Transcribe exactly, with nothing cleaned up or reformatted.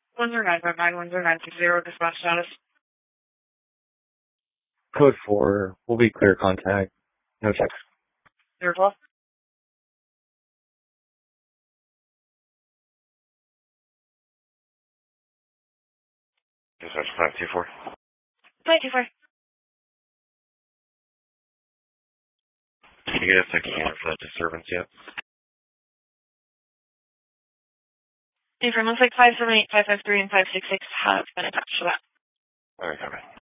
one zero nine five nine, one zero nine six zero, dispatch status. Code four, will be clear contact. No text. zero twelve. Dispatch five two four. five two four. Can you get a second unit for that disturbance yet? Inform one six five seven eight five five three and five six six have been attached to that. Okay, copy.